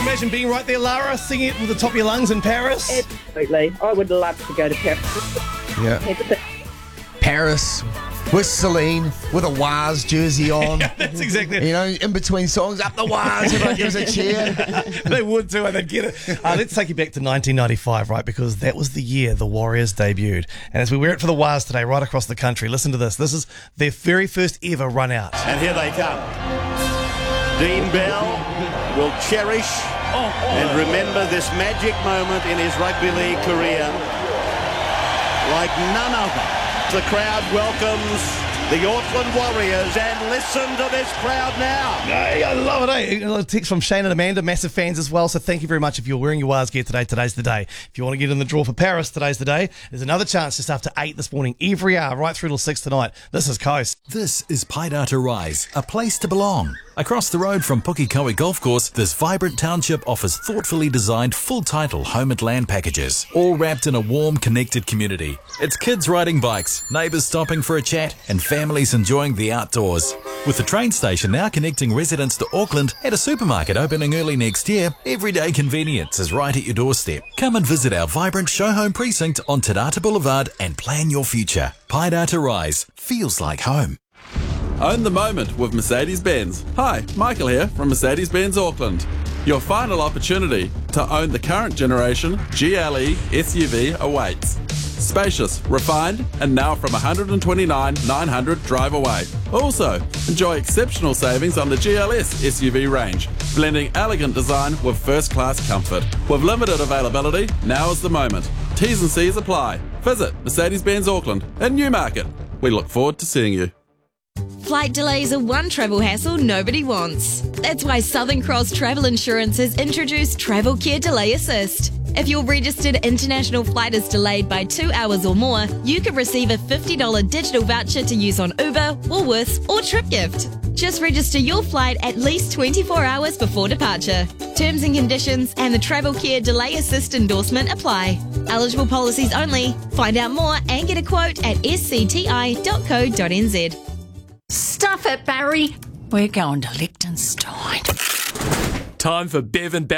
imagine being right there, Lara, singing it with the top of your lungs in Paris? Absolutely. I would love to go to Paris. Yeah. Paris with Celine with a Waz jersey on. That's exactly it. You know, in between songs, up the Waz, everyone gives a cheer. They would too, and they'd get it. Let's take you back to 1995, right? Because that was the year the Warriors debuted. And as we wear it for the Waz today, right across the country, listen to this. This is their very first ever run out. And here they come. Dean Bell will cherish and remember this magic moment in his rugby league career like none other. The crowd welcomes the Auckland Warriors, and listen to this crowd now. Hey, I love it, eh? A text from Shane and Amanda, massive fans as well, so thank you very much. If you're wearing your Waz gear today, today's the day. If you want to get in the draw for Paris, today's the day. There's another chance just after 8 this morning, every hour, right through till 6 tonight. This is Coast. This is Paidata Rise, a place to belong. Across the road from Pukikoe Golf Course, this vibrant township offers thoughtfully designed full-title home and land packages, all wrapped in a warm, connected community. It's kids riding bikes, neighbours stopping for a chat, and families enjoying the outdoors. With the train station now connecting residents to Auckland and a supermarket opening early next year, everyday convenience is right at your doorstep. Come and visit our vibrant show home precinct on Te Rata Boulevard and plan your future. Paidata Rise feels like home. Own the moment with Mercedes-Benz. Hi, Michael here from Mercedes-Benz Auckland. Your final opportunity to own the current generation GLE SUV awaits. Spacious, refined, and now from $129,900 drive away. Also, enjoy exceptional savings on the GLS SUV range, blending elegant design with first-class comfort. With limited availability, now is the moment. T's and C's apply. Visit Mercedes-Benz Auckland in Newmarket. We look forward to seeing you. Flight delays are one travel hassle nobody wants. That's why Southern Cross Travel Insurance has introduced Travel Care Delay Assist. If your registered international flight is delayed by 2 hours or more, you can receive a $50 digital voucher to use on Uber, Woolworths, or TripGift. Just register your flight at least 24 hours before departure. Terms and conditions and the Travel Care Delay Assist endorsement apply. Eligible policies only. Find out more and get a quote at scti.co.nz. Stuff it, Barry. We're going to Liechtenstein. Time for Bev and